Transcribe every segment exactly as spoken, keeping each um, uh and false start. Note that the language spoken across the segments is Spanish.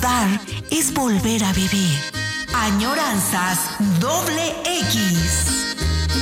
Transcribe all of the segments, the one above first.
Recordar es volver a vivir. Añoranzas doble X.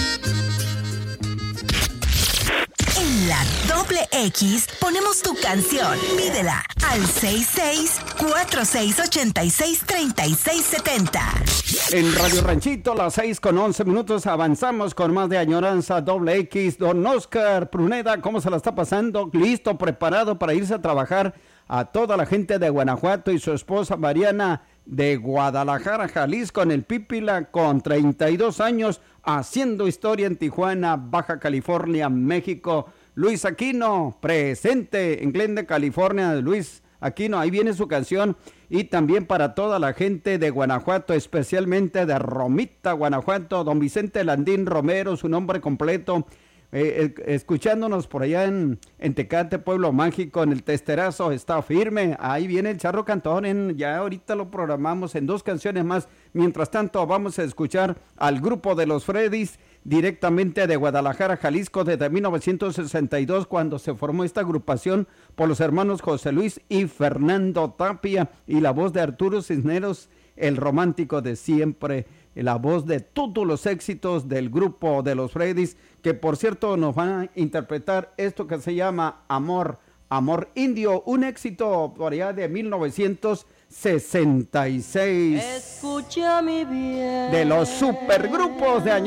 En la doble X ponemos tu canción. Pídela al seis seis cuatro seis ocho seis tres seis siete cero. En Radio Ranchito, las seis con once minutos, avanzamos con más de Añoranza doble X. Don Oscar Pruneda, ¿cómo se la está pasando? ¿Listo, preparado para irse a trabajar? A toda la gente de Guanajuato y su esposa Mariana de Guadalajara, Jalisco, en el Pípila, con treinta y dos años, haciendo historia en Tijuana, Baja California, México. Luis Aquino, presente en Glendale, California. Luis Aquino, ahí viene su canción. Y también para toda la gente de Guanajuato, especialmente de Romita, Guanajuato, don Vicente Landín Romero, su nombre completo. Eh, eh, escuchándonos por allá en, en Tecate, Pueblo Mágico, en el Testerazo, está firme. Ahí viene el Charro Cantón, en, ya ahorita lo programamos en dos canciones más. Mientras tanto, vamos a escuchar al grupo de los Freddys, directamente de Guadalajara, Jalisco, desde mil novecientos sesenta y dos, cuando se formó esta agrupación por los hermanos José Luis y Fernando Tapia, y la voz de Arturo Cisneros, el romántico de siempre, la voz de todos los éxitos del grupo de los Freddys, que por cierto nos van a interpretar esto que se llama Amor, Amor Indio, un éxito por allá de mil novecientos sesenta y seis. Escucha mi bien. De los supergrupos de año.